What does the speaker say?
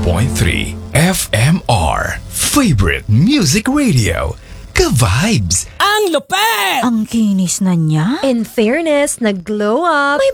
FMR Favorite Music Radio. Ka-vibes! Ang lupet! Ang kinis na niya. In fairness, nag-glow up.